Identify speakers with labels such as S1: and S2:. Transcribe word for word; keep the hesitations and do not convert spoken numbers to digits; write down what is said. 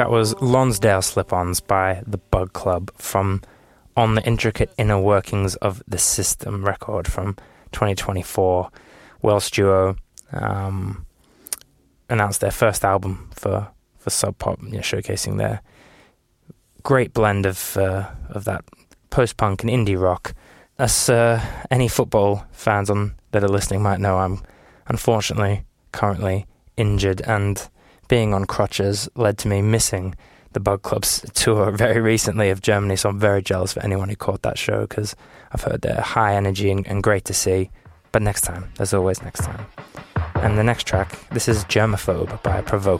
S1: That was Lonsdale Slip-Ons by The Bug Club from On the Intricate Inner Workings of the System record from twenty twenty-four. Welsh duo um, announced their first album for, for Sub Pop, you know, showcasing their great blend of uh, of that post-punk and indie rock. As uh, any football fans on that are listening might know, I'm unfortunately currently injured, and being on crutches led to me missing the Bug Club's tour very recently of Germany, so I'm very jealous for anyone who caught that show, because I've heard they're high energy and, and great to see. But next time, there's always next time. And the next track, this is Germaphobe by Provoke.